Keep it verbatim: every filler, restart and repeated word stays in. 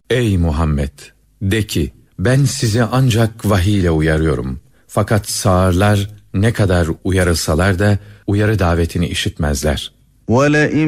Ey Muhammed! De ki, ben sizi ancak vahiy ile uyarıyorum. Fakat sağırlar ne kadar uyarılsalar da uyarı davetini işitmezler. وَلَئِنْ